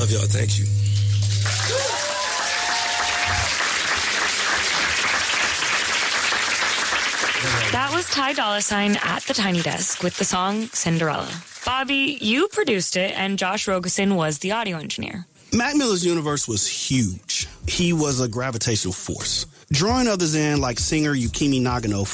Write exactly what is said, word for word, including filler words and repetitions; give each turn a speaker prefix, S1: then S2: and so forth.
S1: Love y'all. Thank you.
S2: That was Ty Dolla $ign at the Tiny Desk with the song Cinderella. Bobby, you produced it, and Josh Rogosin was the audio engineer.
S3: Mac Miller's universe was huge. He was a gravitational force, drawing others in like singer Yukimi Nagano